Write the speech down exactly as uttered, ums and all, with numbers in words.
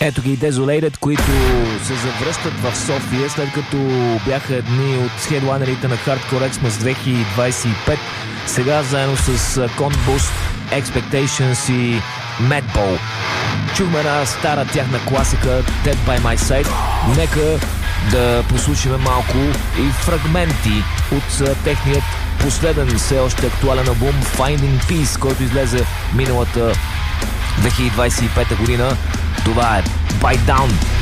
Ето ги Desolated, които се завръщат в София, след като бяха едни от хедлайнерите на Hardcore Xmas две хиляди двадесет и пет. Сега заедно с Conboost, Expectations и Madball. Чухме една стара тяхна класика Dead by My Side. Нека да послушаме малко и фрагменти от техният последен все още актуален албум Finding Peace, който излезе миналата две хиляди двадесет и пета година. Това е Bite Down.